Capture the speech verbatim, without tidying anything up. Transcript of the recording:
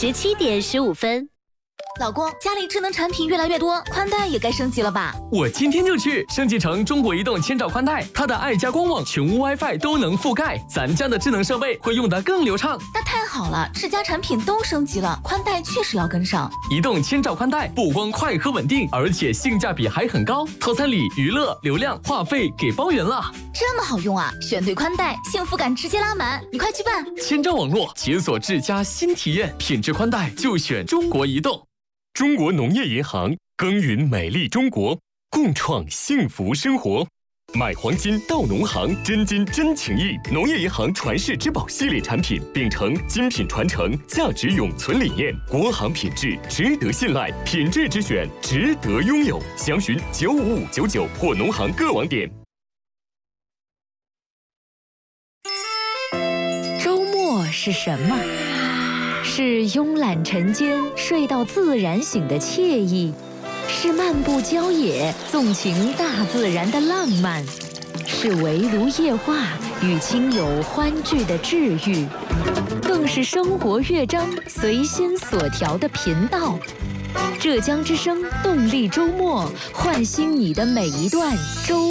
十七点十五分。 老公，家里智能产品越来越多，宽带也该升级了吧？ 我今天就去升级成中国移动千兆宽带，它的爱家官网、全屋 WiFi 都能覆盖，咱家的智能设备会用得更流畅。 那太好了，智家产品都升级了，宽带确实要跟上。 移动千兆宽带不光快和稳定，而且性价比还很高，套餐里娱乐、流量、话费给包圆了。 这么好用啊！选对宽带，幸福感直接拉满，你快去办！ 千兆网络解锁智家新体验，品质宽带就选中国移动。 中国农业银行耕耘美丽中国，共创幸福生活。买黄金到农行，真金真情谊。农业银行传世之宝系列产品，秉承精品传承、价值永存理念，国行品质值得信赖，品质之选值得拥有。详询九五五九九或农行各网点。 周末是什么？是慵懒晨间、睡到自然醒的惬意，是漫步郊野、纵情大自然的浪漫，是围炉夜话与亲友欢聚的治愈，更是生活乐章随心所调的频道。浙江之声动力周末，唤醒你的每一段周